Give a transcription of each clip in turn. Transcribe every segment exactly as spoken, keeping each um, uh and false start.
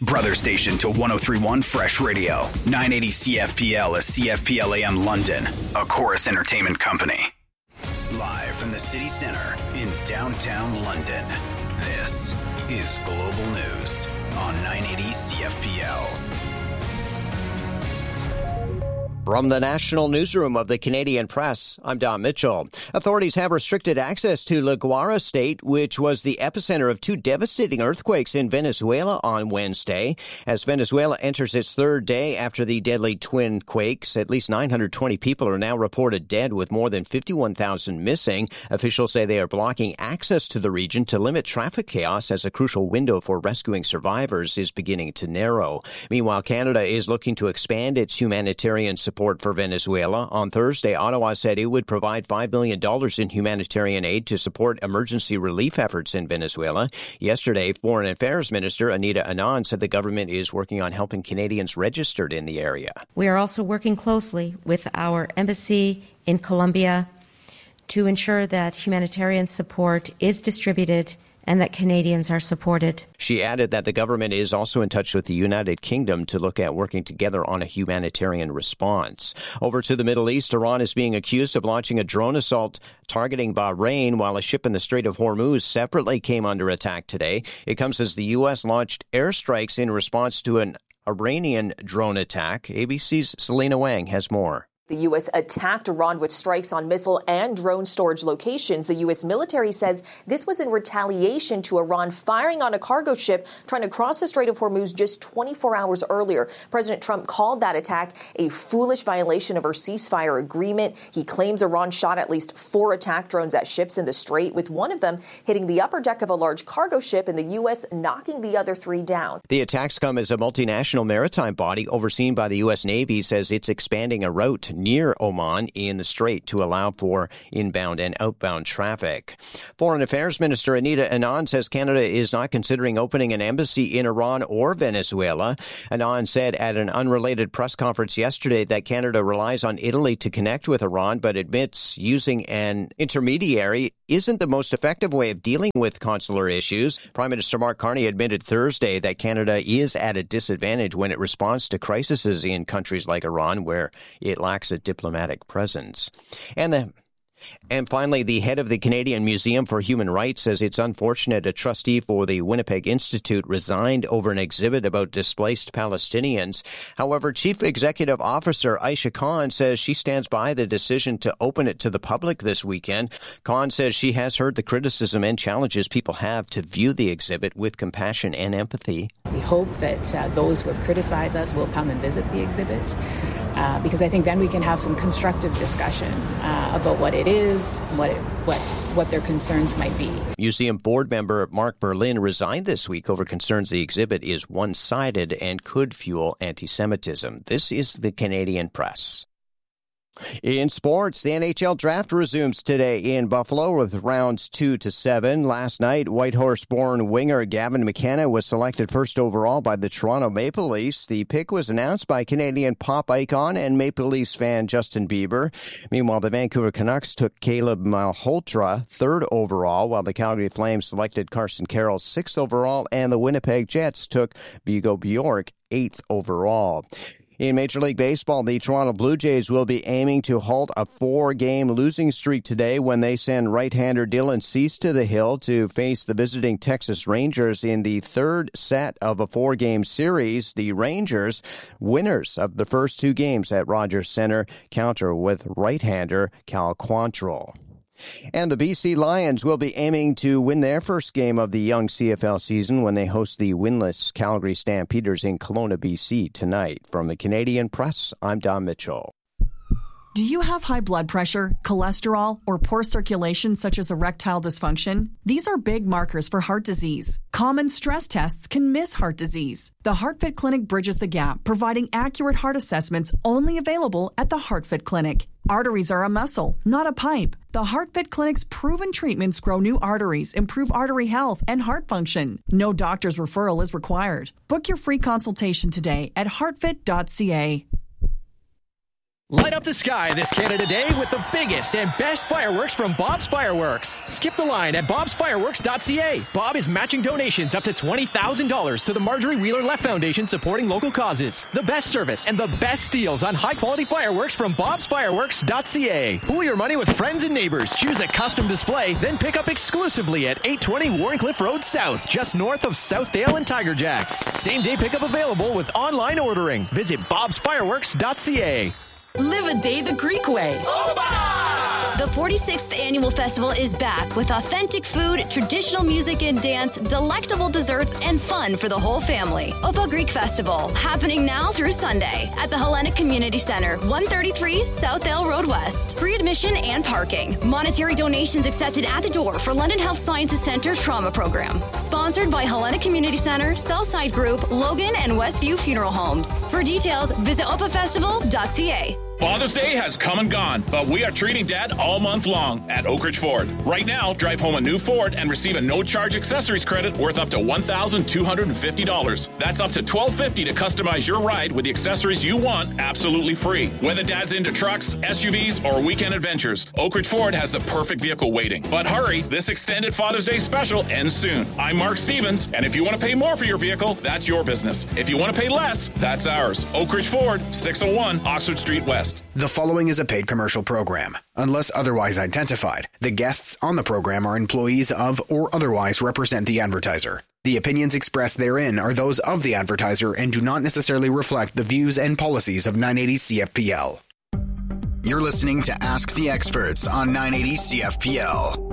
Brother station to one oh three point one Fresh Radio. nine eighty C F P L is C F P L A M London, a Chorus Entertainment company. Live from the city center in downtown London, this is Global News on nine eighty C F P L. From the National Newsroom of the Canadian Press, I'm Don Mitchell. Authorities have restricted access to La Guaira State, which was the epicenter of two devastating earthquakes in Venezuela on Wednesday. As Venezuela enters its third day after the deadly twin quakes, at least nine hundred twenty people are now reported dead, with more than fifty-one thousand missing. Officials say they are blocking access to the region to limit traffic chaos as a crucial window for rescuing survivors is beginning to narrow. Meanwhile, Canada is looking to expand its humanitarian support Support for Venezuela. On Thursday, Ottawa said it would provide five million dollars in humanitarian aid to support emergency relief efforts in Venezuela. Yesterday, Foreign Affairs Minister Anita Anand said the government is working on helping Canadians registered in the area. We are also working closely with our embassy in Colombia to ensure that humanitarian support is distributed and that Canadians are supported. She added that the government is also in touch with the United Kingdom to look at working together on a humanitarian response. Over to the Middle East, Iran is being accused of launching a drone assault targeting Bahrain, while a ship in the Strait of Hormuz separately came under attack today. It comes as the U S launched airstrikes in response to an Iranian drone attack. A B C's Selena Wang has more. The U S attacked Iran with strikes on missile and drone storage locations. The U S military says this was in retaliation to Iran firing on a cargo ship trying to cross the Strait of Hormuz just twenty-four hours earlier. President Trump called that attack a foolish violation of our ceasefire agreement. He claims Iran shot at least four attack drones at ships in the Strait, with one of them hitting the upper deck of a large cargo ship and the U S knocking the other three down. The attacks come as a multinational maritime body overseen by the U S Navy says it's expanding a route near Oman in the Strait to allow for inbound and outbound traffic. Foreign Affairs Minister Anita Anand says Canada is not considering opening an embassy in Iran or Venezuela. Anand said at an unrelated press conference yesterday that Canada relies on Italy to connect with Iran, but admits using an intermediary isn't the most effective way of dealing with consular issues. Prime Minister Mark Carney admitted Thursday that Canada is at a disadvantage when it responds to crises in countries like Iran, where it lacks a diplomatic presence. And the And finally, the head of the Canadian Museum for Human Rights says it's unfortunate a trustee for the Winnipeg Institute resigned over an exhibit about displaced Palestinians. However, Chief Executive Officer Aisha Khan says she stands by the decision to open it to the public this weekend. Khan says she has heard the criticism and challenges people have to view the exhibit with compassion and empathy. We hope that uh, those who have criticized us will come and visit the exhibit, uh, because I think then we can have some constructive discussion uh, about what it is, what it, what what their concerns might be. Museum board member Mark Berlin resigned this week over concerns the exhibit is one-sided and could fuel anti-Semitism. This is the Canadian Press. In sports, the N H L draft resumes today in Buffalo with rounds two to seven. Last night, Whitehorse-born winger Gavin McKenna was selected first overall by the Toronto Maple Leafs. The pick was announced by Canadian pop icon and Maple Leafs fan Justin Bieber. Meanwhile, the Vancouver Canucks took Caleb Malhotra third overall, while the Calgary Flames selected Carson Carroll sixth overall, and the Winnipeg Jets took Bigo Bjork eighth overall. In Major League Baseball, the Toronto Blue Jays will be aiming to halt a four-game losing streak today when they send right-hander Dylan Cease to the hill to face the visiting Texas Rangers in the third set of a four-game series. The Rangers, winners of the first two games at Rogers Center, counter with right-hander Cal Quantrill. And the B C Lions will be aiming to win their first game of the young C F L season when they host the winless Calgary Stampeders in Kelowna, B C tonight. From the Canadian Press, I'm Don Mitchell. Do you have high blood pressure, cholesterol, or poor circulation such as erectile dysfunction? These are big markers for heart disease. Common stress tests can miss heart disease. The HeartFit Clinic bridges the gap, providing accurate heart assessments only available at the HeartFit Clinic. Arteries are a muscle, not a pipe. The HeartFit Clinic's proven treatments grow new arteries, improve artery health and heart function. No doctor's referral is required. Book your free consultation today at heartfit dot c a. Light up the sky this Canada Day with the biggest and best fireworks from Bob's Fireworks. Skip the line at bobs fireworks dot c a. Bob is matching donations up to twenty thousand dollars to the Marjorie Wheeler Left Foundation supporting local causes. The best service and the best deals on high-quality fireworks from bobs fireworks dot c a. Pool your money with friends and neighbors. Choose a custom display, then pick up exclusively at eight twenty Warrencliffe Road South, just north of Southdale and Tiger Jacks. Same-day pickup available with online ordering. Visit bobs fireworks dot c a. Live a day the Greek way. Opa! The forty-sixth Annual Festival is back with authentic food, traditional music and dance, delectable desserts, and fun for the whole family. Opa Greek Festival, happening now through Sunday at the Hellenic Community Center, one thirty-three Southdale Road West. Free admission and parking. Monetary donations accepted at the door for London Health Sciences Centre Trauma Program. Sponsored by Hellenic Community Center, Southside Group, Logan, and Westview Funeral Homes. For details, visit opa festival dot c a. Father's Day has come and gone, but we are treating Dad all month long at Oak Ridge Ford. Right now, drive home a new Ford and receive a no-charge accessories credit worth up to one thousand two hundred fifty dollars. That's up to twelve fifty to customize your ride with the accessories you want absolutely free. Whether Dad's into trucks, S U Vs, or weekend adventures, Oak Ridge Ford has the perfect vehicle waiting. But hurry, this extended Father's Day special ends soon. I'm Mark Stevens, and if you want to pay more for your vehicle, that's your business. If you want to pay less, that's ours. Oak Ridge Ford, six oh one Oxford Street West. The following is a paid commercial program. Unless otherwise identified, the guests on the program are employees of or otherwise represent the advertiser. The opinions expressed therein are those of the advertiser and do not necessarily reflect the views and policies of nine eighty C F P L. You're listening to Ask the Experts on nine eighty C F P L.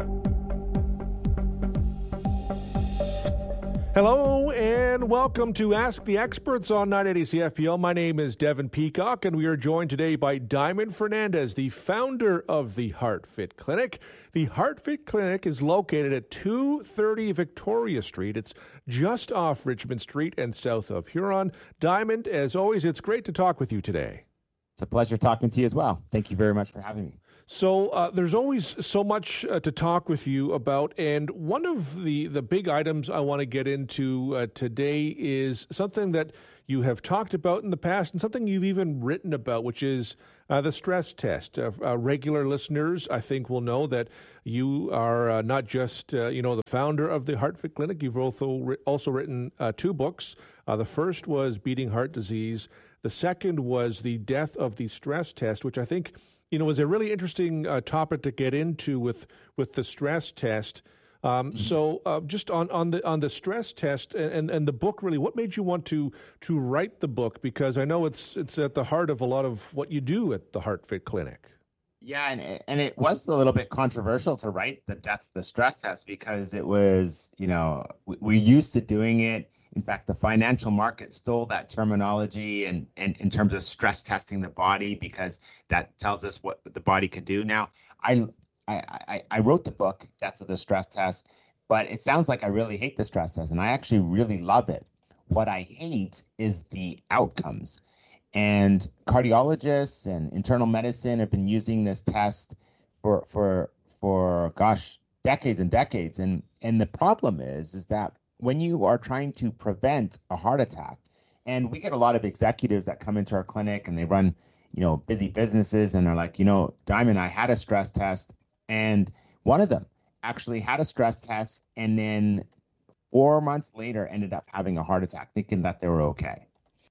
Hello and welcome to Ask the Experts on nine eighty C F P L. My name is Devin Peacock, and we are joined today by Diamond Fernandez, the founder of the HeartFit Clinic. The HeartFit Clinic is located at two thirty Victoria Street. It's just off Richmond Street and south of Huron. Diamond, as always, it's great to talk with you today. It's a pleasure talking to you as well. Thank you very much for having me. So uh, there's always so much uh, to talk with you about, and one of the, the big items I want to get into uh, today is something that you have talked about in the past and something you've even written about, which is uh, the stress test. Uh, uh, regular listeners, I think, will know that you are uh, not just uh, you know the founder of the HeartFit Clinic. You've also also written uh, two books. Uh, the first was Beating Heart Disease. The second was The Death of the Stress Test, which I think you know, was a really interesting uh, topic to get into with with the stress test. Um, mm-hmm. So, uh, just on, on the on the stress test and, and, and the book, really, what made you want to to write the book? Because I know it's it's at the heart of a lot of what you do at the HeartFit Clinic. Yeah, and and it was a little bit controversial to write the death the stress test because it was, you know, we, we're used to doing it. In fact, the financial market stole that terminology and, and in terms of stress testing the body, because that tells us what the body can do. Now, I I, I wrote the book, Death of the Stress Test, but it sounds like I really hate the stress test, and I actually really love it. What I hate is the outcomes. And cardiologists and internal medicine have been using this test for for for gosh, decades and decades. And and the problem is is that when you are trying to prevent a heart attack, and we get a lot of executives that come into our clinic and they run, you know, busy businesses and they're like, you know, Diamond, I had a stress test, and one of them actually had a stress test and then four months later ended up having a heart attack, thinking that they were okay.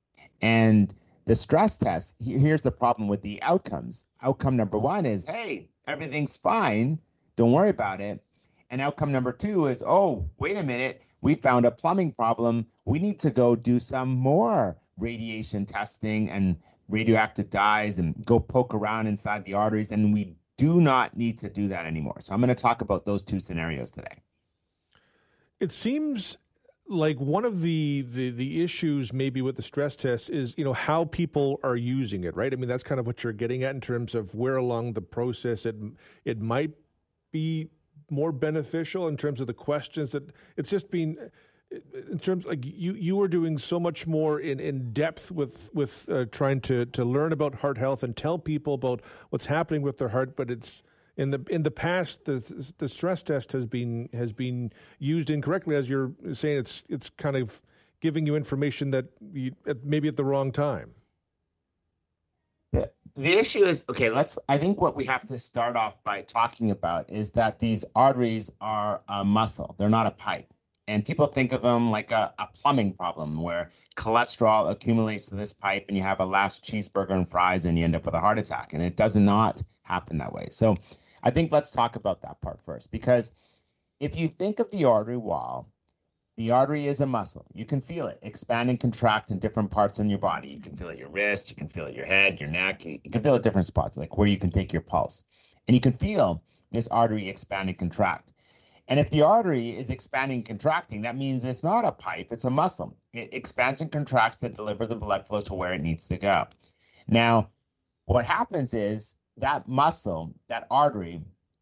And the stress test, here's the problem with the outcomes. Outcome number one is, hey, everything's fine, don't worry about it. And outcome number two is, oh, wait a minute, we found a plumbing problem. We need to go do some more radiation testing and radioactive dyes and go poke around inside the arteries. And we do not need to do that anymore. So I'm going to talk about those two scenarios today. It seems like one of the, the, the issues maybe with the stress test is, you know, how people are using it, right? I mean, that's kind of what you're getting at in terms of where along the process it it might be more beneficial in terms of the questions that it's just been in terms like you you were doing so much more in, in depth with with uh, trying to to learn about heart health and tell people about what's happening with their heart. But it's in the in the past the the stress test has been has been used incorrectly, as you're saying. It's it's kind of giving you information that you maybe at the wrong time. the issue is, okay, let's, I think what we have to start off by talking about is that these arteries are a muscle. They're not a pipe. And people think of them like a, a plumbing problem where cholesterol accumulates to this pipe and you have a last cheeseburger and fries and you end up with a heart attack. And it does not happen that way. So I think let's talk about that part first, because if you think of the artery wall, the artery is a muscle. You can feel it expand and contract in different parts in your body. You can feel it your wrist, you can feel it your head, your neck. You can feel it different spots, like where you can take your pulse. And you can feel this artery expand and contract. And if the artery is expanding and contracting, that means it's not a pipe, it's a muscle. It expands and contracts to deliver the blood flow to where it needs to go. Now, what happens is that muscle, that artery,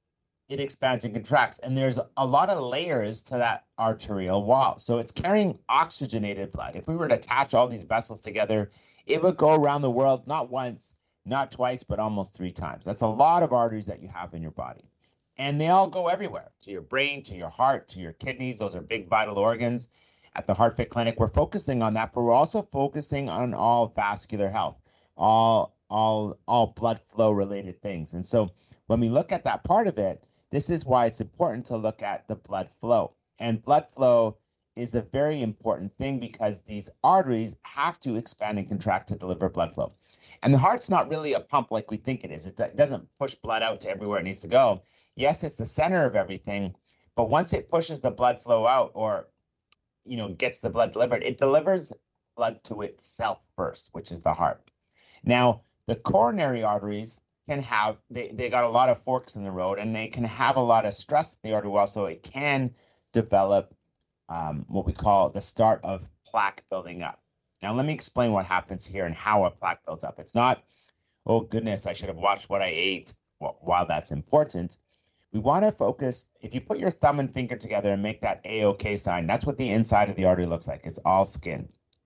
it expands and contracts. And there's a lot of layers to that arterial wall. So it's carrying oxygenated blood. If we were to attach all these vessels together, it would go around the world, not once, not twice, but almost three times. That's a lot of arteries that you have in your body. And they all go everywhere, to your brain, to your heart, to your kidneys. Those are big vital organs. At the Heart Fit Clinic, we're focusing on that, but we're also focusing on all vascular health, all, all, all blood flow related things. And so when we look at that part of it, this is why it's important to look at the blood flow. And blood flow is a very important thing because these arteries have to expand and contract to deliver blood flow. And the heart's not really a pump like we think it is. It doesn't push blood out to everywhere it needs to go. Yes, it's the center of everything, but once it pushes the blood flow out or, you know, gets the blood delivered, it delivers blood to itself first, which is the heart. Now, the coronary arteries can have, they, they got a lot of forks in the road and they can have a lot of stress in the artery wall, so it can develop um, what we call the start of plaque building up. Now, let me explain what happens here and how a plaque builds up. It's not, oh goodness, I should have watched what I ate. Well, while that's important, we want to focus, if you put your thumb and finger together and make that A-OK sign, that's what the inside of the artery looks like. It's all skin.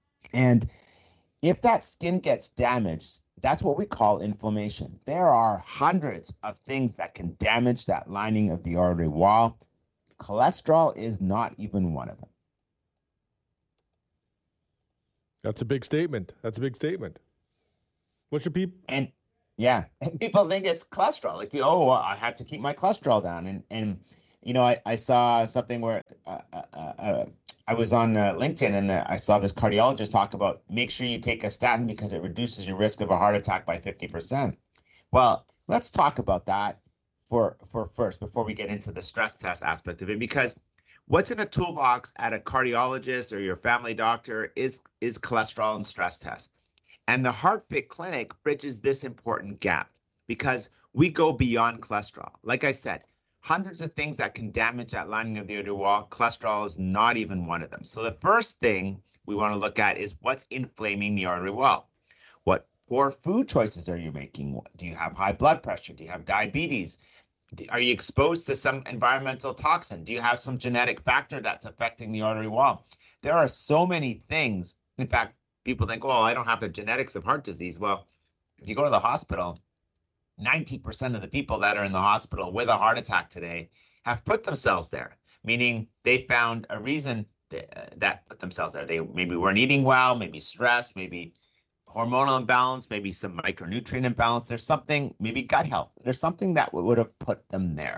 And if that skin gets damaged, that's what we call inflammation. There are hundreds of things that can damage that lining of the artery wall. Cholesterol is not even one of them. That's a big statement. That's a big statement. What should people... And yeah, and people think it's cholesterol. Like, oh, well, I have to keep my cholesterol down. And, and you know, I, I saw something where uh, uh, uh, I was on uh, LinkedIn and uh, I saw this cardiologist talk about make sure you take a statin because it reduces your risk of a heart attack by fifty percent. Well, let's talk about that for, for first before we get into the stress test aspect of it, because what's in a toolbox at a cardiologist or your family doctor is, is cholesterol and stress test. And the Heart Fit Clinic bridges this important gap because we go beyond cholesterol. Like I said, hundreds of things that can damage that lining of the artery wall. Cholesterol is not even one of them. So the first thing we want to look at is what's inflaming the artery wall. What poor food choices are you making? Do you have high blood pressure? Do you have diabetes? Are you exposed to some environmental toxin? Do you have some genetic factor that's affecting the artery wall? There are so many things. In fact, people think, well, I don't have the genetics of heart disease. Well, if you go to the hospital, ninety percent of the people that are in the hospital with a heart attack today have put themselves there, meaning they found a reason that, uh, that put themselves there. They maybe weren't eating well, maybe stress, maybe hormonal imbalance, maybe some micronutrient imbalance. There's something, maybe gut health. There's something that would have put them there.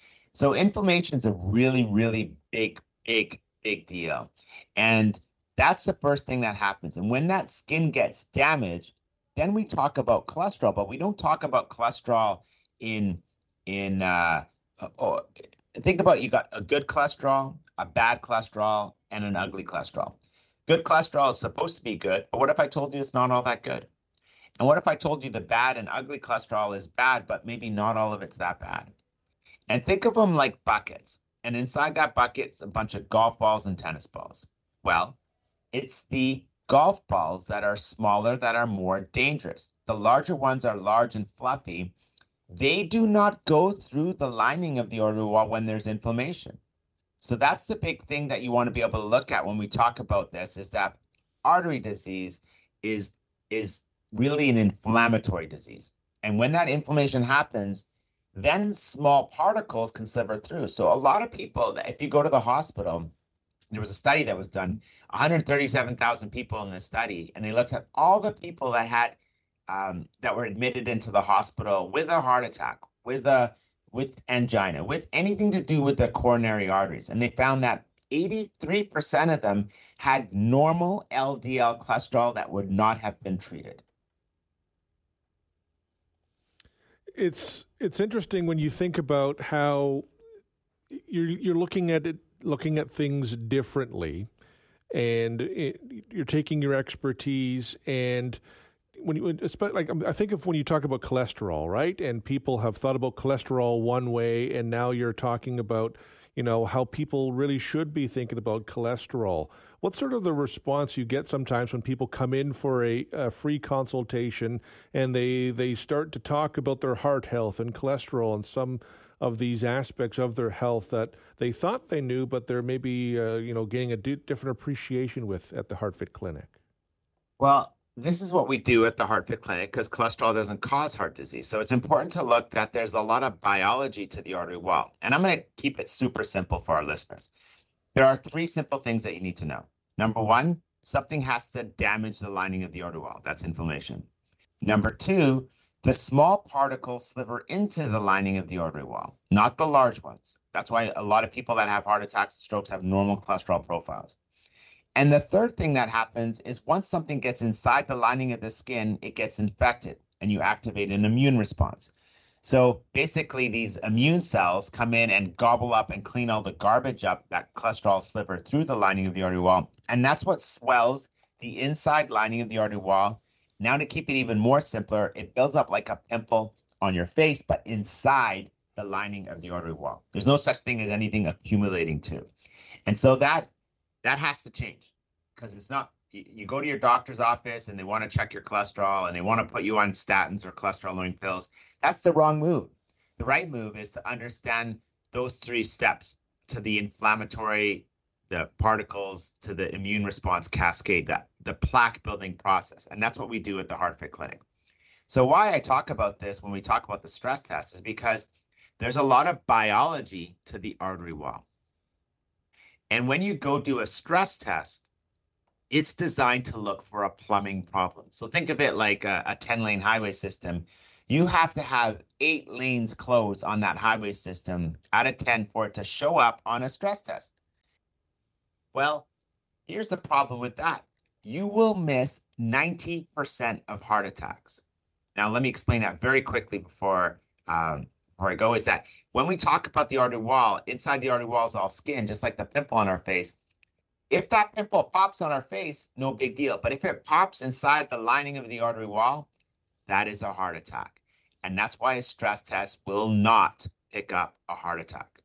So inflammation is a really, really big, big, big deal. And that's the first thing that happens. And when that skin gets damaged, then we talk about cholesterol, but we don't talk about cholesterol in, in uh, oh, think about you got a good cholesterol, a bad cholesterol, and an ugly cholesterol. Good cholesterol is supposed to be good, but what if I told you it's not all that good? And what if I told you the bad and ugly cholesterol is bad, but maybe not all of it's that bad? And think of them like buckets. And inside that bucket's a bunch of golf balls and tennis balls. Well, it's the golf balls that are smaller that are more dangerous. The larger ones are large and fluffy. They do not go through the lining of the artery wall when there's inflammation. So that's the big thing that you want to be able to look at when we talk about this, is that artery disease is, is really an inflammatory disease. And when that inflammation happens, then small particles can sliver through. So a lot of people, if you go to the hospital, there was a study that was done, one hundred thirty-seven thousand people in this study, and they looked at all the people that had um, that were admitted into the hospital with a heart attack, with a with angina, with anything to do with the coronary arteries. And they found that eighty-three percent of them had normal L D L cholesterol that would not have been treated. It's it's interesting when you think about how you're you're looking at it, looking at things differently, and it, you're taking your expertise and when you like I think of when you talk about cholesterol, right? And people have thought about cholesterol one way, and now you're talking about, you know, how people really should be thinking about cholesterol. What's sort of the response you get sometimes when people come in for a, a free consultation and they they start to talk about their heart health and cholesterol and some of these aspects of their health that they thought they knew, but they're maybe uh, you know getting a di- different appreciation with at the HeartFit Clinic? Well, this is what we do at the HeartFit Clinic because cholesterol doesn't cause heart disease. So it's important to look that there's a lot of biology to the artery wall. And I'm going to keep it super simple for our listeners. There are three simple things that you need to know. Number one, something has to damage the lining of the artery wall. That's inflammation. Number two, the small particles sliver into the lining of the artery wall, not the large ones. That's why a lot of people that have heart attacks and strokes have normal cholesterol profiles. And the third thing that happens is once something gets inside the lining of the skin, it gets infected and you activate an immune response. So basically these immune cells come in and gobble up and clean all the garbage up, that cholesterol sliver through the lining of the artery wall. And that's what swells the inside lining of the artery wall. Now to keep it even more simpler, it builds up like a pimple on your face, but inside the lining of the artery wall. There's no such thing as anything accumulating to. And so that that has to change because it's not, you go to your doctor's office and they want to check your cholesterol and they want to put you on statins or cholesterol-lowering pills. That's the wrong move. The right move is to understand those three steps to the inflammatory, the particles, to the immune response cascade, that the plaque building process. And that's what we do at the HeartFit Clinic. So why I talk about this when we talk about the stress test is because there's a lot of biology to the artery wall. And when you go do a stress test, it's designed to look for a plumbing problem. So think of it like a, a ten-lane highway system. You have to have eight lanes closed on that highway system out of ten for it to show up on a stress test. Well, here's the problem with that. You will miss ninety percent of heart attacks. Now, let me explain that very quickly before, um, before I go, is that when we talk about the artery wall, inside the artery wall is all skin, just like the pimple on our face. If that pimple pops on our face, no big deal. But if it pops inside the lining of the artery wall, that is a heart attack. And that's why a stress test will not pick up a heart attack.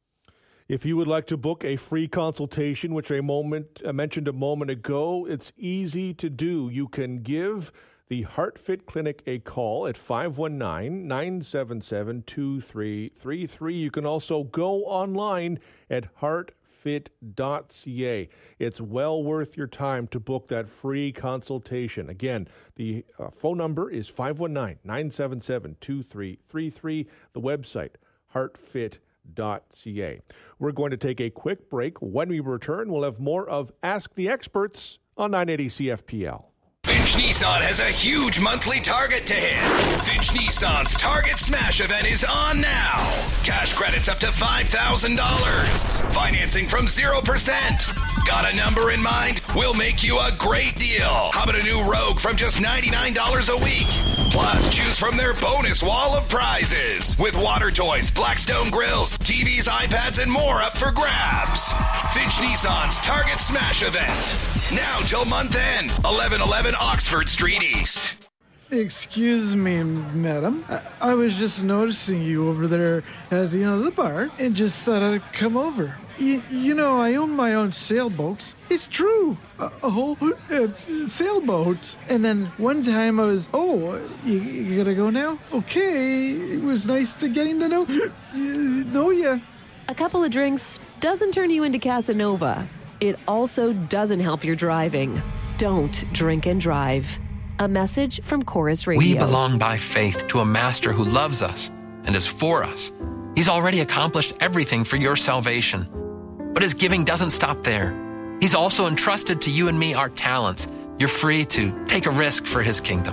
If you would like to book a free consultation, which I moment I mentioned a moment ago, it's easy to do. You can give the HeartFit Clinic a call at five one nine, nine seven seven, two three three three. You can also go online at heart fit dot c a. It's well worth your time to book that free consultation. Again, the uh, phone number is five one nine, nine seven seven, two three three three. The website, heart fit dot c a. We're going to take a quick break. When we return, we'll have more of Ask the Experts on nine eighty C F P L. Finch Nissan has a huge monthly target to hit. Finch Nissan's Target Smash event is on now. Cash credits up to five thousand dollars. Financing from zero percent. Got a number in mind? We'll make you a great deal. How about a new Rogue from just ninety-nine dollars a week? Plus, choose from their bonus wall of prizes with water toys, Blackstone grills, T Vs, iPads, and more up for grabs. Finch Nissan's Target Smash event. Now till month end, eleven eleven Oxford Street East. Excuse me, madam. I, I was just noticing you over there at, you know, the bar and just thought I'd come over. Y- you know, I own my own sailboat. It's true. A, a whole uh, sailboat. And then one time I was, oh, you, you gotta go now? Okay. It was nice to getting to know, uh, know ya. A couple of drinks doesn't turn you into Casanova. It also doesn't help your driving. Don't drink and drive. A message from Chorus Radio. We belong by faith to a master who loves us and is for us. He's already accomplished everything for your salvation. But his giving doesn't stop there. He's also entrusted to you and me our talents. You're free to take a risk for his kingdom.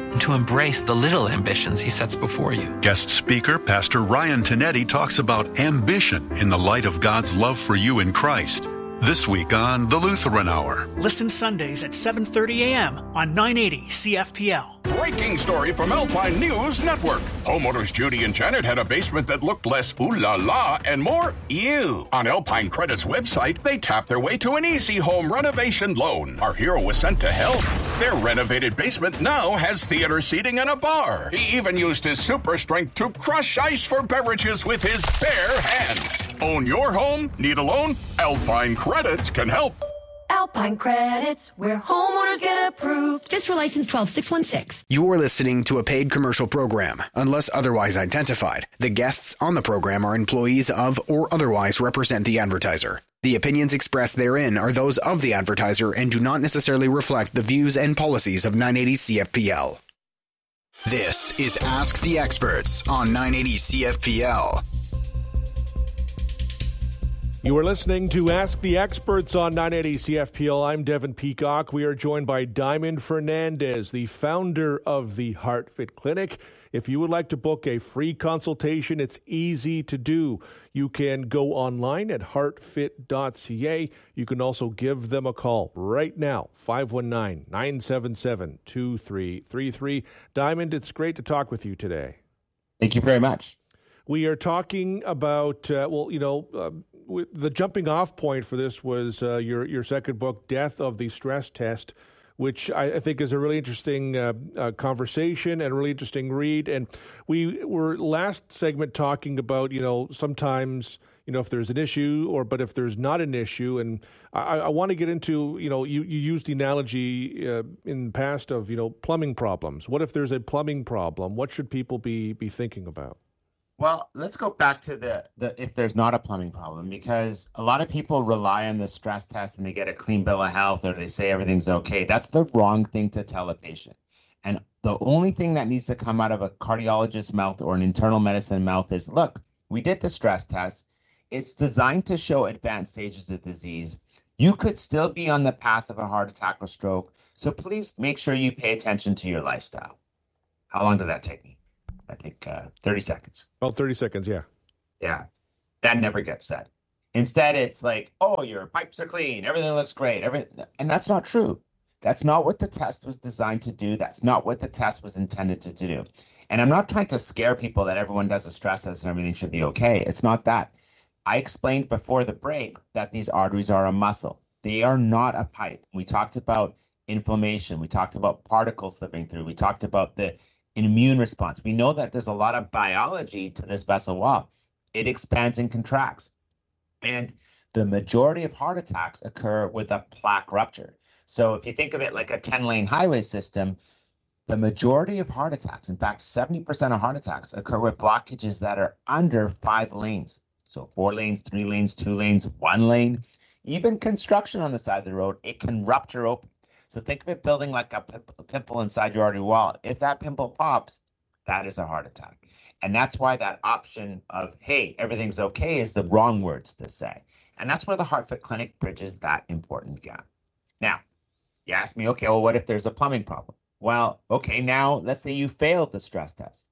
and to embrace the little ambitions he sets before you. Guest speaker Pastor Ryan Tinetti talks about ambition in the light of God's love for you in Christ. This week on The Lutheran Hour. Listen Sundays at seven thirty a.m. on nine eighty C F P L. Breaking story from Alpine News Network. Homeowners Judy and Janet had a basement that looked less ooh la la and more ew. On Alpine Credit's website, they tapped their way to an easy home renovation loan. Our hero was sent to help. Their renovated basement now has theater seating and a bar. He even used his super strength to crush ice for beverages with his bare hands. Own your home? Need a loan? Alpine Credits can help. Alpine Credits, where homeowners get approved. Just for license twelve six one six. You're listening to a paid commercial program. Unless otherwise identified, the guests on the program are employees of or otherwise represent the advertiser. The opinions expressed therein are those of the advertiser and do not necessarily reflect the views and policies of nine eighty C F P L. This is Ask the Experts on nine eighty C F P L. You are listening to Ask the Experts on nine eighty C F P L. I'm Devin Peacock. We are joined by Diamond Fernandez, the founder of the HeartFit Clinic. If you would like to book a free consultation, it's easy to do. You can go online at heart fit dot c a. You can also give them a call right now, five one nine, nine seven seven, two three three three. Diamond, it's great to talk with you today. Thank you very much. We are talking about, uh, well, you know, uh, the jumping off point for this was uh, your your second book, Death of the Stress Test, which I, I think is a really interesting uh, uh, conversation and a really interesting read. And we were last segment talking about, you know, sometimes, you know, if there's an issue or, but if there's not an issue. And I, I want to get into, you know, you, you used the analogy uh, in the past of, you know, plumbing problems. What if there's a plumbing problem? What should people be, be thinking about? Well, let's go back to the, the if there's not a plumbing problem, because a lot of people rely on the stress test and they get a clean bill of health or they say everything's okay. That's the wrong thing to tell a patient. And the only thing that needs to come out of a cardiologist's mouth or an internal medicine mouth is, look, we did the stress test. It's designed to show advanced stages of disease. You could still be on the path of a heart attack or stroke. So please make sure you pay attention to your lifestyle. How long did that take me? I think uh, thirty seconds. About thirty seconds, yeah. Yeah. That never gets said. Instead, it's like, oh, your pipes are clean. Everything looks great. Everything. And that's not true. That's not what the test was designed to do. That's not what the test was intended to do. And I'm not trying to scare people that everyone does a stress test and everything should be okay. It's not that. I explained before the break that these arteries are a muscle. They are not a pipe. We talked about inflammation. We talked about particles slipping through. We talked about the immune response. We know that there's a lot of biology to this vessel wall. It expands and contracts. And the majority of heart attacks occur with a plaque rupture. So if you think of it like a ten-lane highway system, the majority of heart attacks, in fact, seventy percent of heart attacks occur with blockages that are under five lanes. So four lanes, three lanes, two lanes, one lane. Even construction on the side of the road, it can rupture open. So think of it building like a pimple inside your artery wall. If that pimple pops, that is a heart attack. And that's why that option of, hey, everything's okay is the wrong words to say. And that's where the HeartFit Clinic bridges that important gap. Now, you ask me, okay, well, what if there's a plumbing problem? Well, okay, now let's say you failed the stress test.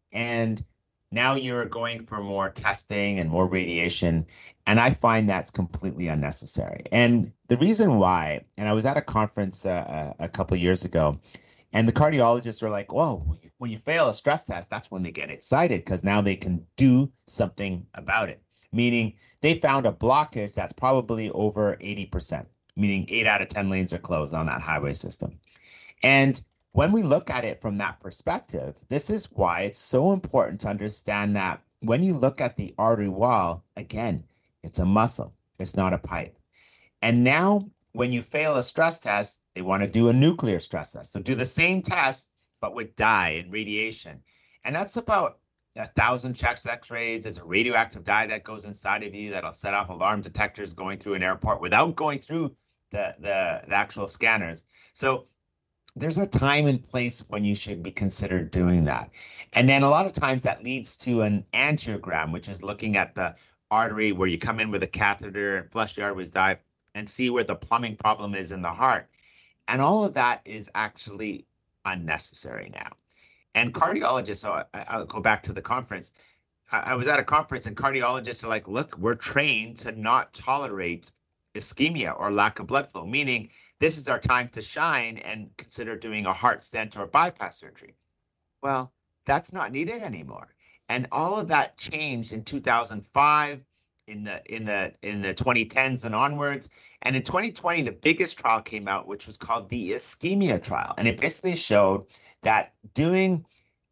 And now you're going for more testing and more radiation. And I find that's completely unnecessary. And the reason why, and I was at a conference uh, a couple of years ago, and the cardiologists were like, whoa, when you fail a stress test, that's when they get excited because now they can do something about it. Meaning they found a blockage that's probably over eighty percent, meaning eight out of ten lanes are closed on that highway system. And when we look at it from that perspective, this is why it's so important to understand that when you look at the artery wall, again, it's a muscle. It's not a pipe. And now when you fail a stress test, they want to do a nuclear stress test. So do the same test, but with dye and radiation. And that's about a thousand chest x-rays. There's a radioactive dye that goes inside of you that'll set off alarm detectors going through an airport without going through the, the, the actual scanners. So there's a time and place when you should be considered doing that. And then a lot of times that leads to an angiogram, which is looking at the artery where you come in with a catheter and flush the arteries, dye, and see where the plumbing problem is in the heart. And all of that is actually unnecessary now. And cardiologists, so I, I'll go back to the conference. I, I was at a conference and cardiologists are like, look, we're trained to not tolerate ischemia or lack of blood flow, meaning this is our time to shine and consider doing a heart stent or bypass surgery. Well, that's not needed anymore. And all of that changed in two thousand five, in the in the in the twenty tens and onwards. And in twenty twenty, the biggest trial came out, which was called the ischemia trial. And it basically showed that doing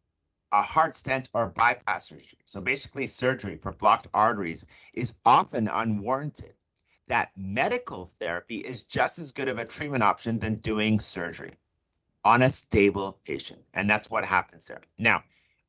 a heart stent or bypass surgery, so basically surgery for blocked arteries, is often unwarranted. That medical therapy is just as good of a treatment option than doing surgery on a stable patient. And that's what happens there. Now,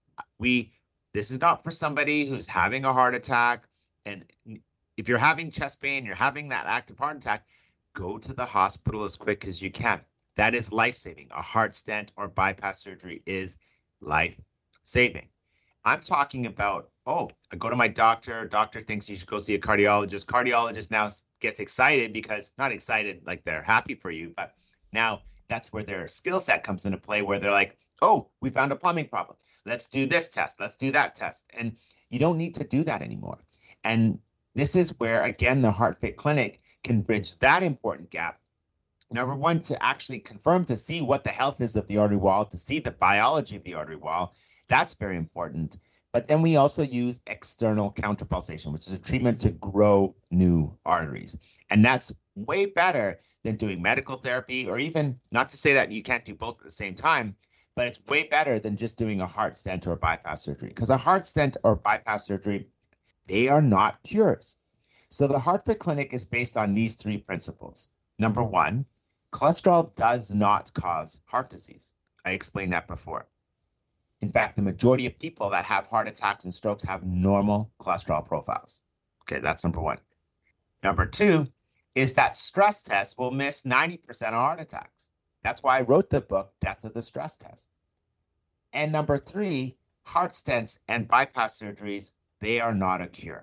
we this is not for somebody who's having a heart attack. And if you're having chest pain, you're having that active heart attack, go to the hospital as quick as you can. That is life-saving. A heart stent or bypass surgery is life-saving. I'm talking about, oh, I go to my doctor. Doctor thinks you should go see a cardiologist. Cardiologist now gets excited because, not excited like they're happy for you, but now that's where their skill set comes into play, where they're like, oh, we found a plumbing problem. Let's do this test. Let's do that test. And you don't need to do that anymore. And this is where, again, the HeartFit Clinic can bridge that important gap. Number one, to actually confirm, to see what the health is of the artery wall, to see the biology of the artery wall. That's very important. But then we also use external counterpulsation, which is a treatment to grow new arteries. And that's way better than doing medical therapy, or even, not to say that you can't do both at the same time, but it's way better than just doing a heart stent or bypass surgery. Because a heart stent or bypass surgery, they are not cures. So the HeartFit Clinic is based on these three principles. Number one, cholesterol does not cause heart disease. I explained that before. In fact, the majority of people that have heart attacks and strokes have normal cholesterol profiles. Okay, that's number one. Number two is that stress tests will miss ninety percent of heart attacks. That's why I wrote the book, Death of the Stress Test. And number three, heart stents and bypass surgeries, they are not a cure.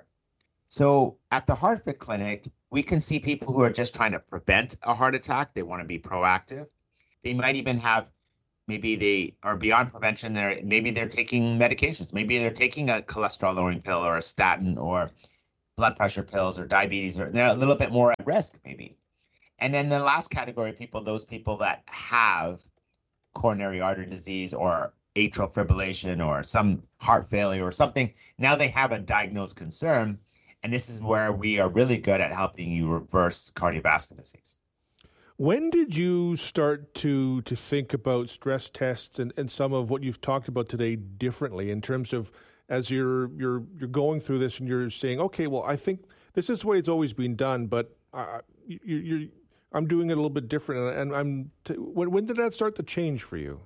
So at the HeartFit Clinic, we can see people who are just trying to prevent a heart attack. They want to be proactive. They might even have, maybe they are beyond prevention. They're, maybe they're taking medications. Maybe they're taking a cholesterol-lowering pill or a statin or blood pressure pills or diabetes, or they're a little bit more at risk maybe. And then the last category of people, those people that have coronary artery disease or atrial fibrillation or some heart failure or something, now they have a diagnosed concern. And this is where we are really good at helping you reverse cardiovascular disease. When did you start to to think about stress tests and, and some of what you've talked about today differently, in terms of, as you're you're you're going through this and you're saying, okay, well, I think this is the way it's always been done, but uh, you, you're I'm doing it a little bit different, and I'm t- when when did that start to change for you?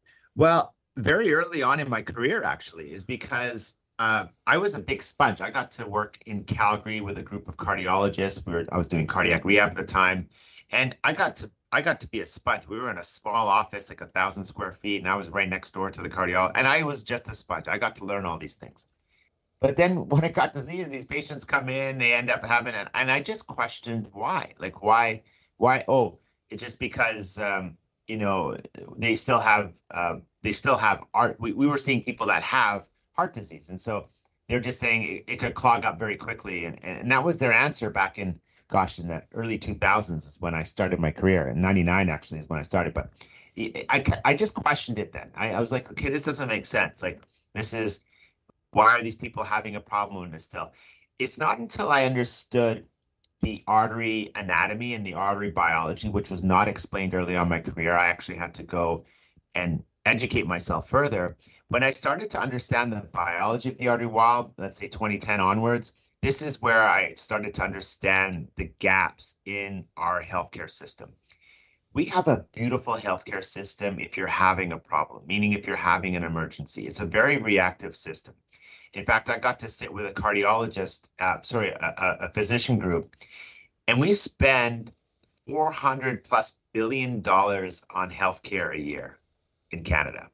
Well, very early on in my career, actually, is because uh, I was a big sponge. I got to work in Calgary with a group of cardiologists. We were I was doing cardiac rehab at the time. And I got to I got to be a sponge. We were in a small office, like a thousand square feet, and I was right next door to the cardiologist. And I was just a sponge. I got to learn all these things. But then what I got to see is these patients come in, they end up having it, and I just questioned why. Like why, why? Oh, it's just because um, you know they still have uh, they still have art. We we were seeing people that have heart disease, and so they're just saying it, it could clog up very quickly, and and that was their answer back in. Gosh, in the early two thousands is when I started my career. In ninety-nine, actually, is when I started. But I, I just questioned it then. I, I was like, okay, this doesn't make sense. Like, this is, why are these people having a problem with this still? It's not until I understood the artery anatomy and the artery biology, which was not explained early on in my career. I actually had to go and educate myself further. When I started to understand the biology of the artery wall, let's say twenty ten onwards, this is where I started to understand the gaps in our healthcare system. We have a beautiful healthcare system if you're having a problem, meaning if you're having an emergency. It's a very reactive system. In fact, I got to sit with a cardiologist, uh, sorry, a, a physician group, and we spend four hundred plus billion dollars on healthcare a year in Canada.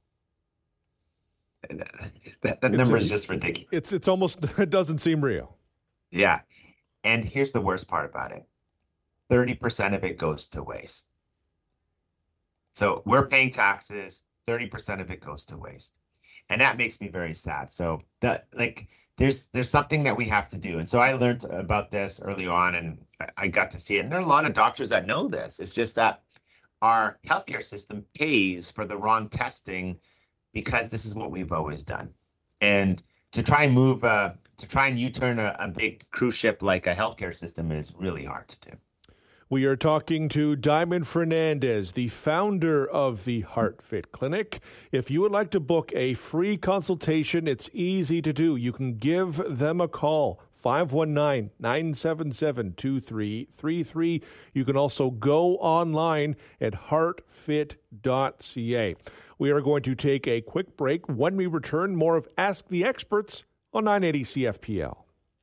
That, that number a, is just ridiculous. It's it's almost, it doesn't seem real. Yeah. And here's the worst part about it. thirty percent of it goes to waste. So we're paying taxes, thirty percent of it goes to waste. And that makes me very sad. So that like there's there's something that we have to do. And so I learned about this early on, and I got to see it. And there are a lot of doctors that know this. It's just that our healthcare system pays for the wrong testing because this is what we've always done. And to try and move, uh, to try and U-turn a, a big cruise ship like a healthcare system is really hard to do. We are talking to Diamond Fernandez, the founder of the HeartFit Clinic. If you would like to book a free consultation, it's easy to do. You can give them a call, five one nine, nine seven seven, two three three three. You can also go online at heart fit dot c a. We are going to take a quick break. When we return, more of Ask the Experts on nine eighty C F P L.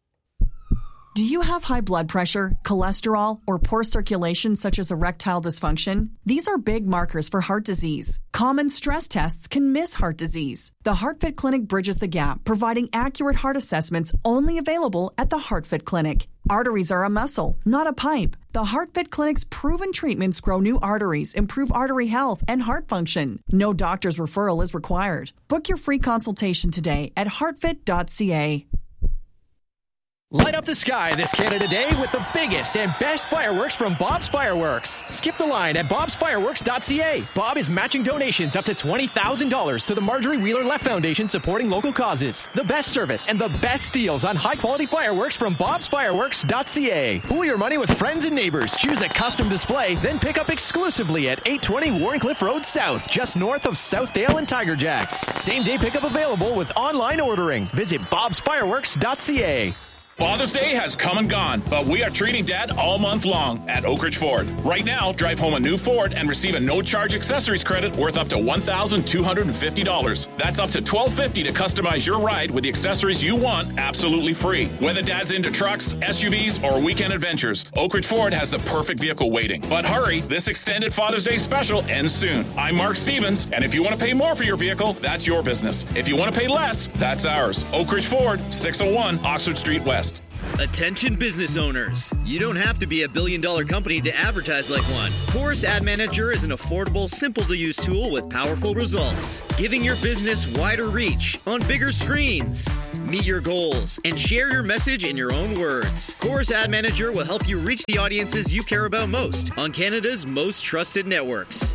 Do you have high blood pressure, cholesterol, or poor circulation such as erectile dysfunction? These are big markers for heart disease. Common stress tests can miss heart disease. The HeartFit Clinic bridges the gap, providing accurate heart assessments only available at the HeartFit Clinic. Arteries are a muscle, not a pipe. The HeartFit Clinic's proven treatments grow new arteries, improve artery health, and heart function. No doctor's referral is required. Book your free consultation today at heart fit dot c a. Light up the sky this Canada Day with the biggest and best fireworks from Bob's Fireworks. Skip the line at bobs fireworks dot c a. Bob is matching donations up to twenty thousand dollars to the Marjorie Wheeler Left Foundation supporting local causes. The best service and the best deals on high-quality fireworks from bobs fireworks dot c a. Pool your money with friends and neighbors. Choose a custom display, then pick up exclusively at eight twenty Warrencliffe Road South, just north of Southdale and Tiger Jacks. Same-day pickup available with online ordering. Visit bobs fireworks dot c a. Father's Day has come and gone, but we are treating Dad all month long at Oak Ridge Ford. Right now, drive home a new Ford and receive a no-charge accessories credit worth up to one thousand two hundred fifty dollars. That's up to twelve fifty to customize your ride with the accessories you want absolutely free. Whether Dad's into trucks, S U Vs, or weekend adventures, Oak Ridge Ford has the perfect vehicle waiting. But hurry, this extended Father's Day special ends soon. I'm Mark Stevens, and if you want to pay more for your vehicle, that's your business. If you want to pay less, that's ours. Oak Ridge Ford, six oh one Oxford Street West. Attention business owners. You don't have to be a billion dollar company to advertise like one. Chorus Ad Manager is an affordable, simple to use tool with powerful results, giving your business wider reach on bigger screens. Meet your goals and share your message in your own words. Chorus Ad Manager will help you reach the audiences you care about most on Canada's most trusted networks.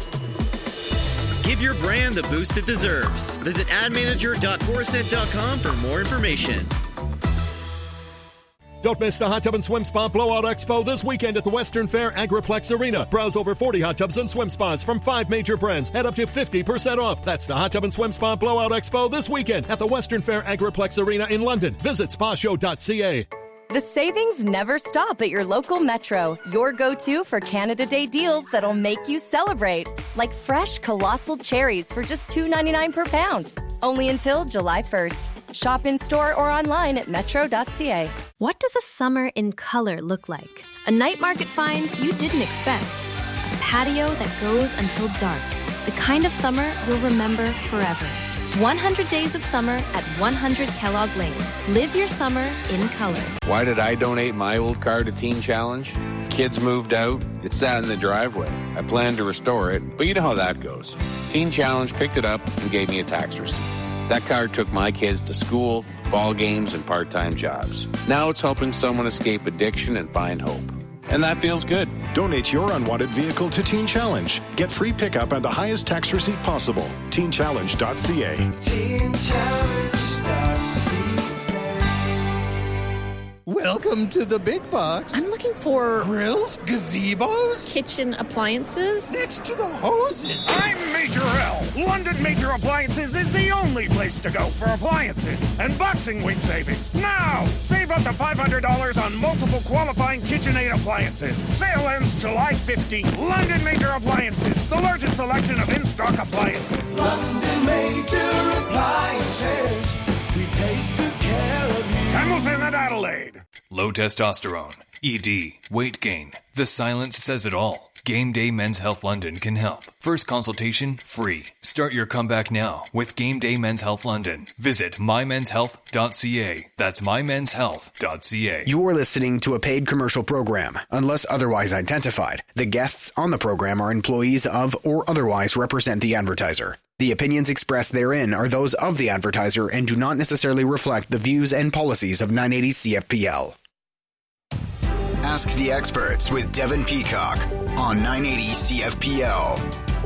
Give your brand the boost it deserves. Visit ad manager dot corusent dot com for more information. Don't miss the Hot Tub and Swim Spa Blowout Expo this weekend at the Western Fair Agriplex Arena. Browse over forty hot tubs and swim spas from five major brands at up to fifty percent off. That's the Hot Tub and Swim Spa Blowout Expo this weekend at the Western Fair Agriplex Arena in London. Visit spa show dot c a. The savings never stop at your local Metro. Your go-to for Canada Day deals that'll make you celebrate. Like fresh colossal cherries for just two ninety-nine per pound. Only until July first. Shop in-store or online at metro dot c a. What does a summer in color look like? A night market find you didn't expect. A patio that goes until dark. The kind of summer you'll remember forever. one hundred days of summer at one hundred Kellogg Lane. Live your summer in color. Why did I donate my old car to Teen Challenge? Kids moved out. It sat in the driveway. I planned to restore it, but you know how that goes. Teen Challenge picked it up and gave me a tax receipt. That car took my kids to school, ball games, and part-time jobs. Now it's helping someone escape addiction and find hope. And that feels good. Donate your unwanted vehicle to Teen Challenge. Get free pickup and the highest tax receipt possible. teen challenge dot c a. teen challenge dot c a. Welcome to the big box. I'm looking for grills, gazebos, kitchen appliances. Next to the hoses. I'm Major L. London Major Appliances is the only place to go for appliances and boxing week savings. Now, save up to five hundred dollars on multiple qualifying KitchenAid appliances. Sale ends July fifteenth. London Major Appliances, the largest selection of in-stock appliances. London Major Appliances, we take good care of you. Hamilton and Adelaide. Low testosterone, E D, weight gain. The silence says it all. Game Day Men's Health London can help. First consultation free. Start your comeback now with Game Day Men's Health London. Visit my men's health dot c a. That's my men's health dot c a. You're listening to a paid commercial program. Unless otherwise identified, the guests on the program are employees of or otherwise represent the advertiser. The opinions expressed therein are those of the advertiser and do not necessarily reflect the views and policies of nine eighty C F P L. Ask the Experts with Devin Peacock on nine eighty C F P L.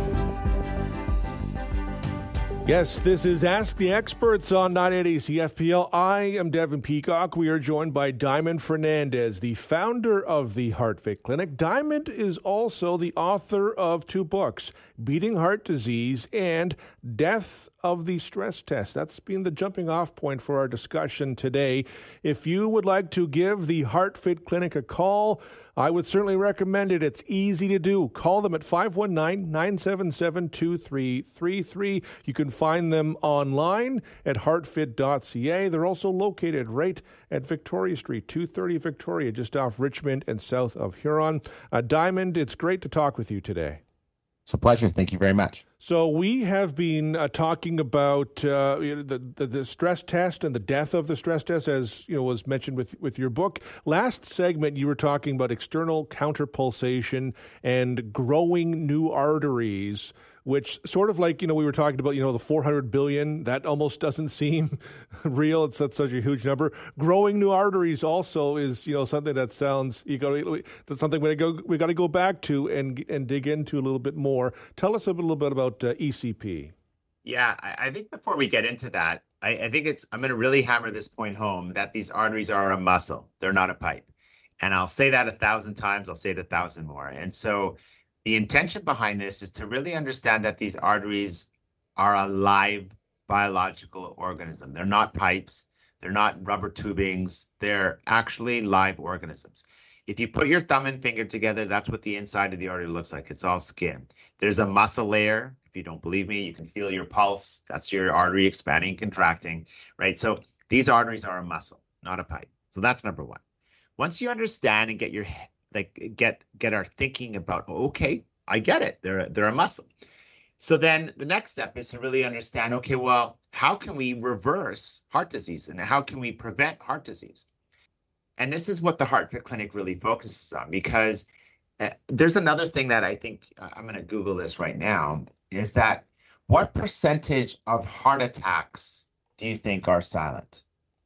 Yes, this is Ask the Experts on nine eighty C F P L. I am Devin Peacock. We are joined by Diamond Fernandez, the founder of the HeartFit Clinic. Diamond is also the author of two books, Beating Heart Disease and Death of the Stress Test. That's been the jumping off point for our discussion today. If you would like to give the HeartFit Clinic a call, I would certainly recommend it. It's easy to do. Call them at five one nine, nine seven seven, two three three three. You can find them online at heart fit dot c a. They're also located right at Victoria Street, two thirty Victoria, just off Richmond and south of Huron. Uh, Diamond, it's great to talk with you today. It's a pleasure. Thank you very much. So we have been uh, talking about uh, you know, the, the the stress test and the death of the stress test, as you know was mentioned with, with your book. Last segment, you were talking about external counterpulsation and growing new arteries, which sort of like, you know, we were talking about, you know, the four hundred billion, that almost doesn't seem real. It's such a huge number. Growing new arteries also is, you know, something that sounds, you got that's something we go we got to go back to and and dig into a little bit more. Tell us a little bit about uh, E C P. Yeah, I, I think before we get into that, I, I think it's, I'm going to really hammer this point home that these arteries are a muscle. They're not a pipe. And I'll say that a thousand times. I'll say it a thousand more. And so the intention behind this is to really understand that these arteries are a live biological organism. They're not pipes. They're not rubber tubings. They're actually live organisms. If you put your thumb and finger together, that's what the inside of the artery looks like. It's all skin. There's a muscle layer. If you don't believe me, you can feel your pulse. That's your artery expanding and contracting, right? So these arteries are a muscle, not a pipe. So that's number one. Once you understand and get your like get get our thinking about, okay, I get it. They're they're a muscle. So then the next step is to really understand, okay, well, how can we reverse heart disease and how can we prevent heart disease? And this is what the HeartFit Clinic really focuses on, because uh, there's another thing that I think uh, I'm going to Google this right now, is that what percentage of heart attacks do you think are silent?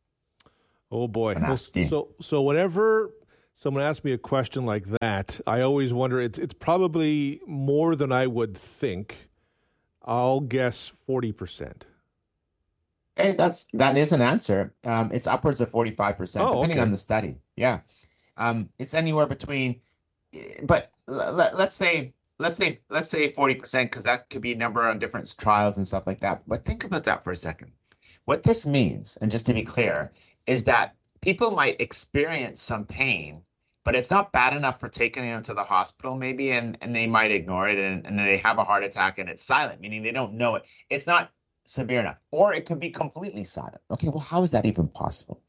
Oh boy. Well, so so whenever someone asks me a question like that, I always wonder, it's it's probably more than I would think. I'll guess forty percent. Hey, that's that is an answer. Um, it's upwards of forty-five percent, oh, depending okay. on the study. Yeah, um, it's anywhere between, but let, let's say let's say let's say forty percent, because that could be a number on different trials and stuff like that. But think about that for a second. What this means, and just to be clear, is that people might experience some pain, but it's not bad enough for taking them to the hospital maybe, and, and they might ignore it, and, and they have a heart attack and it's silent, meaning they don't know it. It's not severe enough, or it could be completely silent. Okay, well, how is that even possible?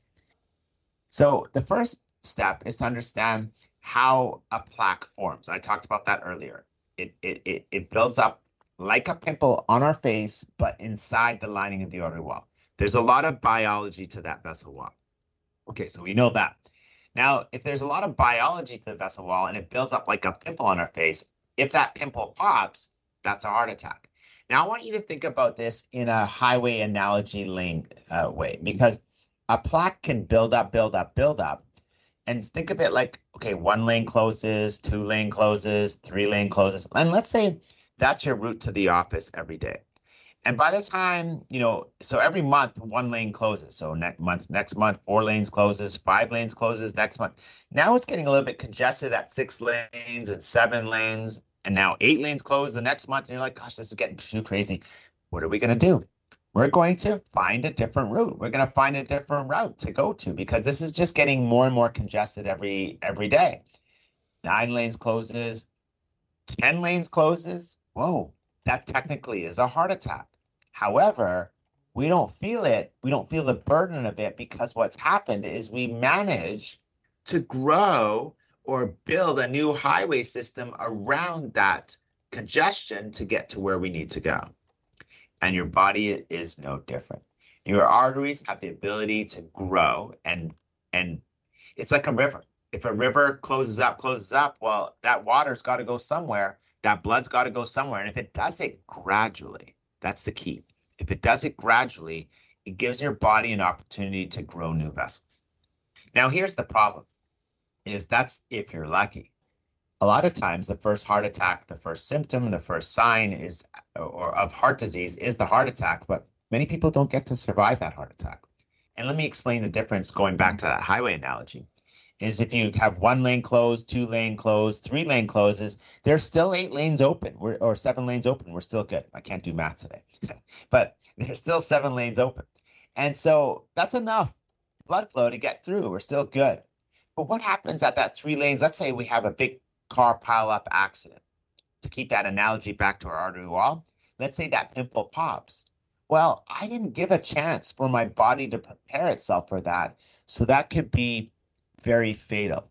So the first step is to understand how a plaque forms. I talked about that earlier. It, it, it, it builds up like a pimple on our face, but inside the lining of the artery wall. There's a lot of biology to that vessel wall. Okay, so we know that. Now, if there's a lot of biology to the vessel wall and it builds up like a pimple on our face, if that pimple pops, that's a heart attack. Now, I want you to think about this in a highway analogy lane uh, way, because a plaque can build up, build up, build up. And think of it like, okay, one lane closes, two lane closes, three lane closes. And let's say that's your route to the office every day. And by the time, you know, so every month, one lane closes. So next month, next month, four lanes closes, five lanes closes next month. Now it's getting a little bit congested at six lanes and seven lanes. And now eight lanes close the next month. And you're like, gosh, this is getting too crazy. What are we going to do? We're going to find a different route. We're going to find a different route to go to, because this is just getting more and more congested every every day. Nine lanes closes, ten lanes closes. Whoa, that technically is a heart attack. However, we don't feel it. We don't feel the burden of it, because what's happened is we manage to grow or build a new highway system around that congestion to get to where we need to go. and your body is no different. Your arteries have the ability to grow, and and it's like a river. If a river closes up, closes up, well, that water's got to go somewhere. That blood's got to go somewhere. And if it does it gradually, that's the key. If it does it gradually, it gives your body an opportunity to grow new vessels. Now, here's the problem, is that's if you're lucky. A lot of times, the first heart attack, the first symptom, the first sign is, or of heart disease is the heart attack, but many people don't get to survive that heart attack. And let me explain the difference going back to that highway analogy. Is if you have one lane closed, two lane closed, three lane closes, there's still eight lanes open, we're, or seven lanes open. We're still good. I can't do math today, but there's still seven lanes open. And so that's enough blood flow to get through. We're still good. But what happens at that three lanes? Let's say we have a big car pile up accident. To keep that analogy back to our artery wall, let's say that pimple pops. Well, I didn't give a chance for my body to prepare itself for that. So that could be very fatal.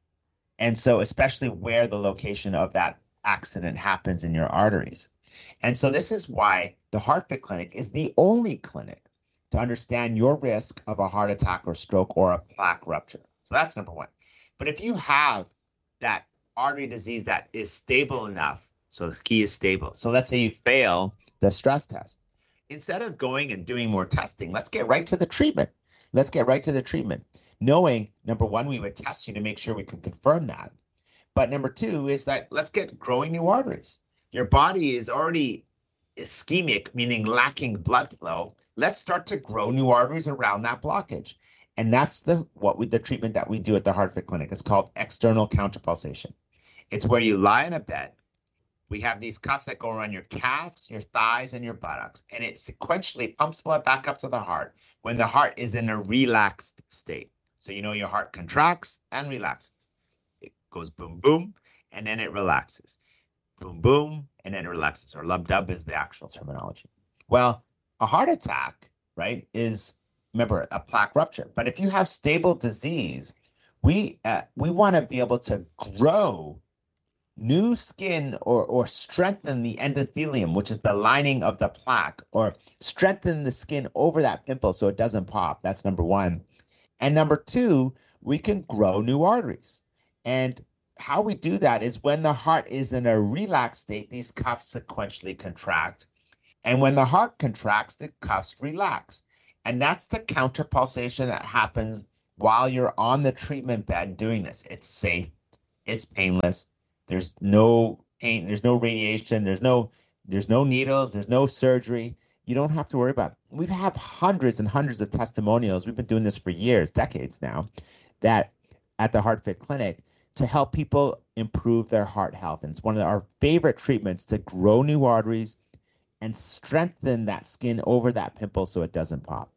And so especially where the location of that accident happens in your arteries. And so this is why the HeartFit Clinic is the only clinic to understand your risk of a heart attack or stroke or a plaque rupture. So that's number one. But if you have that artery disease that is stable enough, so the key is stable. So let's say you fail the stress test. Instead of going and doing more testing, let's get right to the treatment. Let's get right to the treatment. Knowing, number one, we would test you to make sure we can confirm that. But number two is that let's get growing new arteries. Your body is already ischemic, meaning lacking blood flow. Let's start to grow new arteries around that blockage. And that's the what we, the treatment that we do at the HeartFit Clinic. It's called external counterpulsation. It's where you lie in a bed. We have these cuffs that go around your calves, your thighs, and your buttocks, and it sequentially pumps blood back up to the heart when the heart is in a relaxed state. So you know your heart contracts and relaxes. It goes boom, boom, and then it relaxes. Boom, boom, and then it relaxes. Or lub-dub is the actual terminology. Well, a heart attack, right, is, remember, a plaque rupture. But if you have stable disease, we uh, we want to be able to grow new skin or or strengthen the endothelium, which is the lining of the plaque, or strengthen the skin over that pimple so it doesn't pop. That's number one. And number two, we can grow new arteries. And how we do that is when the heart is in a relaxed state, these cuffs sequentially contract. And when the heart contracts, the cuffs relax. And that's the counterpulsation that happens while you're on the treatment bed doing this. It's safe. It's painless. There's no pain. There's no radiation. There's no, there's no needles. There's no surgery. You don't have to worry about it. We've had hundreds and hundreds of testimonials. We've been doing this for years, decades now, that at the HeartFit Clinic to help people improve their heart health. And it's one of our favorite treatments to grow new arteries and strengthen that skin over that pimple so it doesn't pop.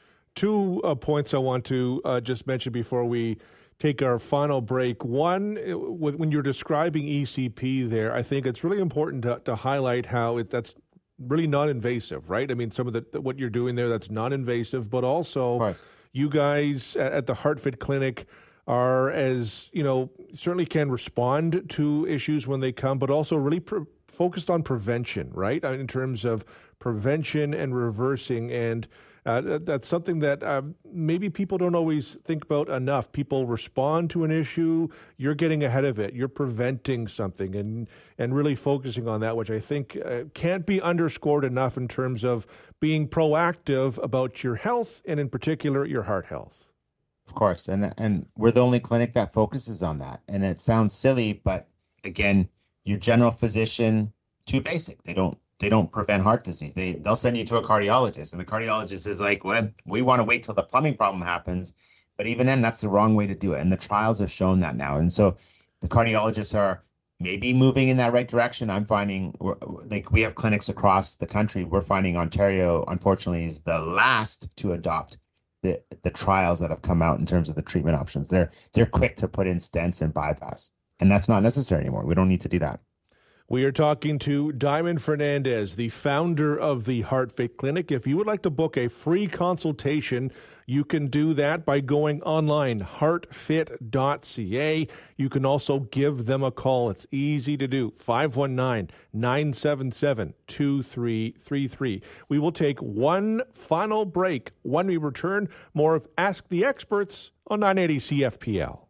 Two uh, points I want to uh, just mention before we take our final break. One, when you're describing E C P there, I think it's really important to, to highlight how it, that's really non-invasive, right? I mean, some of the what you're doing there, that's non-invasive, but also you guys at, at the HeartFit Clinic are, as you know, certainly can respond to issues when they come, but also really pre- focused on prevention, right? In terms of prevention and reversing. And uh, that's something that uh, maybe people don't always think about enough. People respond to an issue. You're getting ahead of it. You're preventing something and, and really focusing on that, which I think uh, can't be underscored enough in terms of being proactive about your health and in particular your heart health. Of course. And, and we're the only clinic that focuses on that. And it sounds silly, but again, your general physician, too basic. They don't They don't prevent heart disease. They, they'll send you to a cardiologist. And the cardiologist is like, well, we want to wait till the plumbing problem happens. But even then, that's the wrong way to do it. And the trials have shown that now. And so the cardiologists are maybe moving in that right direction. I'm finding, like, we have clinics across the country. We're finding Ontario, unfortunately, is the last to adopt the, the trials that have come out in terms of the treatment options. They're, they're quick to put in stents and bypass. And that's not necessary anymore. We don't need to do that. We are talking to Diamond Fernandez, the founder of the HeartFit Clinic. If you would like to book a free consultation, you can do that by going online, heart fit dot c a. You can also give them a call. It's easy to do, five one nine, nine seven seven, two three three three. We will take one final break. When we return, more of Ask the Experts on nine eighty C F P L.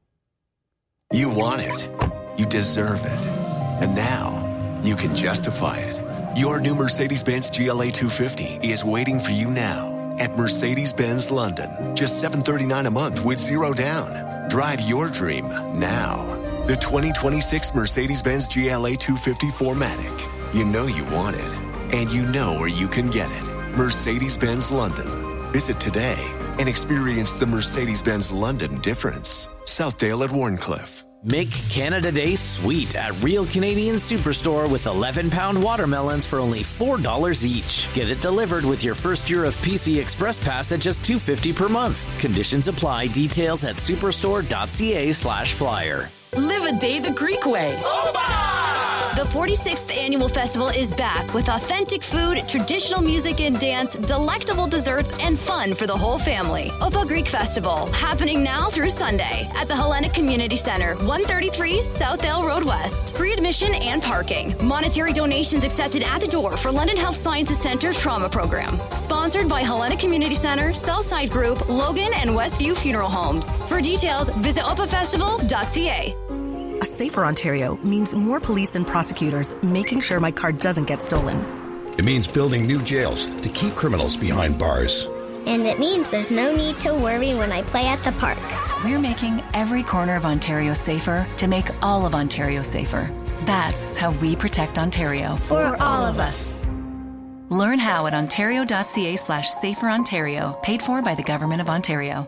You want it. You deserve it. And now you can justify it. Your new Mercedes-Benz G L A two fifty is waiting for you now at Mercedes-Benz London. Just seven hundred thirty-nine dollars a month with zero down. Drive your dream now. The twenty twenty-six Mercedes-Benz G L A two fifty four matic. You know you want it, and you know where you can get it. Mercedes-Benz London. Visit today and experience the Mercedes-Benz London difference. Southdale at Warncliffe. Make Canada Day sweet at Real Canadian Superstore with eleven pound watermelons for only four dollars each. Get it delivered with your first year of P C Express Pass at just two dollars and fifty cents per month. Conditions apply. Details at superstore.ca slash flyer. Live a day the Greek way. The forty-sixth Annual Festival is back with authentic food, traditional music and dance, delectable desserts, and fun for the whole family. Opa Greek Festival, happening now through Sunday at the Hellenic Community Center, one thirty-three Southdale Road West. Free admission and parking. Monetary donations accepted at the door for London Health Sciences Center Trauma Program. Sponsored by Hellenic Community Center, Southside Group, Logan, and Westview Funeral Homes. For details, visit opa festival dot c a. A safer Ontario means more police and prosecutors making sure my car doesn't get stolen. It means building new jails to keep criminals behind bars. And it means there's no need to worry when I play at the park. We're making every corner of Ontario safer to make all of Ontario safer. That's how we protect Ontario. For, For all of us. Learn how at ontario.ca slash safer Ontario. Paid for by the Government of Ontario.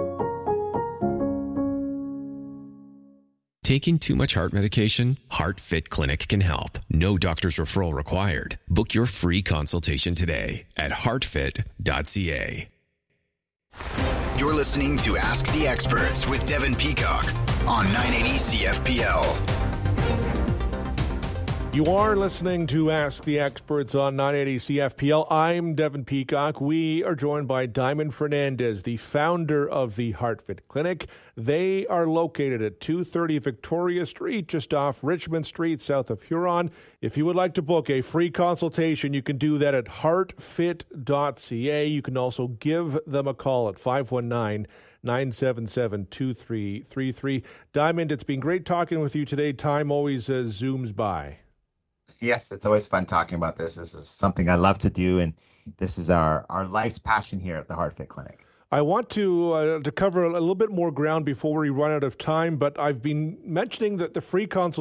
Taking too much heart medication? HeartFit Clinic can help. No doctor's referral required. Book your free consultation today at heart fit dot c a. You're listening to Ask the Experts with Devin Peacock on nine eighty C F P L. You are listening to Ask the Experts on nine eighty C F P L. I'm Devin Peacock. We are joined by Diamond Fernandez, the founder of the HeartFit Clinic. They are located at two thirty Victoria Street, just off Richmond Street, south of Huron. If you would like to book a free consultation, you can do that at heart fit dot c a. You can also give them a call at five one nine, nine seven seven, two three three three. Diamond, it's been great talking with you today. Time always uh, zooms by. Yes, it's always fun talking about this. This is something I love to do, and this is our, our life's passion here at the HeartFit Clinic. I want to uh, to cover a little bit more ground before we run out of time, but I've been mentioning that the free consult